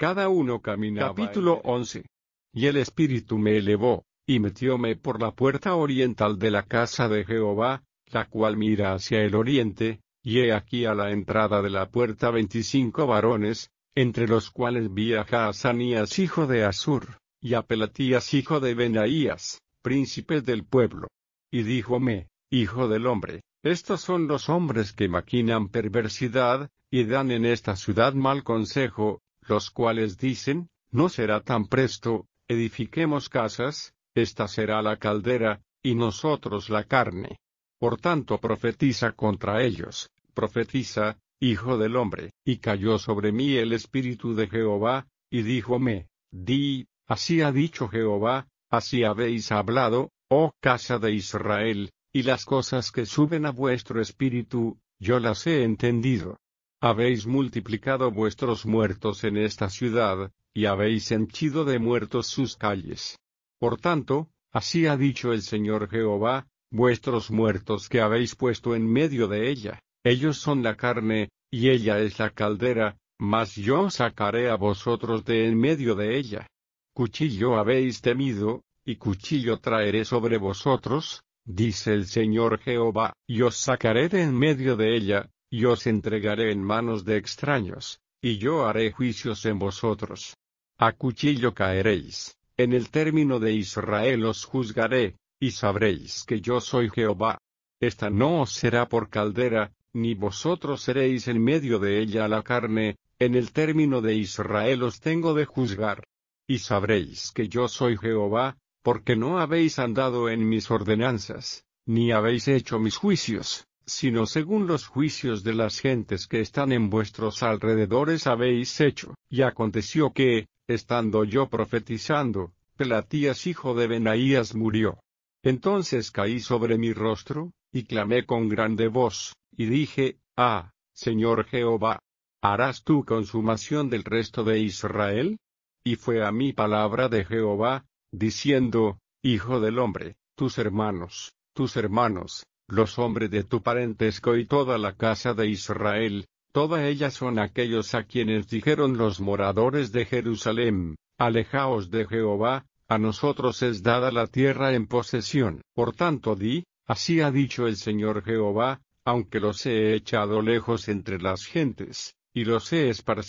cada uno caminaba. Capítulo 11. Y el Espíritu me elevó, y metióme por la puerta oriental de la casa de Jehová, la cual mira hacia el oriente, y he aquí a la entrada de la puerta 25 varones, entre los cuales vi a Jaazanías hijo de Asur, y a Pelatías hijo de Benaías, príncipes del pueblo. Y díjome, hijo del hombre, estos son los hombres que maquinan perversidad, y dan en esta ciudad mal consejo, los cuales dicen, no será tan presto, edifiquemos casas, esta será la caldera, y nosotros la carne. Por tanto profetiza contra ellos, profetiza, hijo del hombre. Y cayó sobre mí el Espíritu de Jehová, y díjome, di, así ha dicho Jehová, así habéis hablado, oh casa de Israel, y las cosas que suben a vuestro espíritu, yo las he entendido. Habéis multiplicado vuestros muertos en esta ciudad, y habéis henchido de muertos sus calles. Por tanto, así ha dicho el Señor Jehová, vuestros muertos que habéis puesto en medio de ella, ellos son la carne, y ella es la caldera, mas yo sacaré a vosotros de en medio de ella. Cuchillo habéis temido, y cuchillo traeré sobre vosotros, dice el Señor Jehová, y os sacaré de en medio de ella, y os entregaré en manos de extraños, y yo haré juicios en vosotros. A cuchillo caeréis, en el término de Israel os juzgaré, y sabréis que yo soy Jehová. Esta no os será por caldera, ni vosotros seréis en medio de ella la carne, en el término de Israel os tengo de juzgar. Y sabréis que yo soy Jehová, porque no habéis andado en mis ordenanzas, ni habéis hecho mis juicios, sino según los juicios de las gentes que están en vuestros alrededores habéis hecho. Y aconteció que, estando yo profetizando, Pelatías hijo de Benaías murió. Entonces caí sobre mi rostro, y clamé con grande voz, y dije, Señor Jehová, ¿harás tú consumación del resto de Israel? Y fue a mí palabra de Jehová, diciendo, Hijo del hombre, tus hermanos, los hombres de tu parentesco y toda la casa de Israel, toda ella son aquellos a quienes dijeron los moradores de Jerusalén, alejaos de Jehová, a nosotros es dada la tierra en posesión. Por tanto di, así ha dicho el Señor Jehová, aunque los he echado lejos entre las gentes, y los he esparcido